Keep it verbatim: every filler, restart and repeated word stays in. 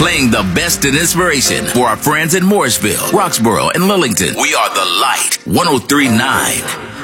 Playing the best in inspiration for our friends in Morrisville, Roxborough, and Lillington. We are The Light, one oh three point nine.